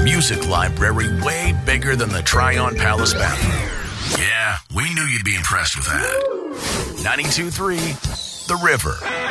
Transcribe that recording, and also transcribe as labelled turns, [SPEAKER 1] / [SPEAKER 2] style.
[SPEAKER 1] a music library way bigger than the Tryon Palace bathroom. Yeah, we knew you'd be impressed with that. 92.3 The River.